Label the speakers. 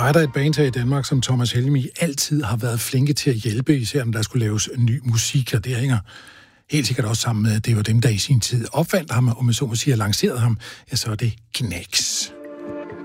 Speaker 1: er der et band her i Danmark, som Thomas Helmig altid har været flinke til at hjælpe, især om der skulle laves ny musik, og det hænger helt sikkert også sammen med, at det var dem, der i sin tid opfandt ham, og med så må sige, lancerede ham, ja, så er det Knax.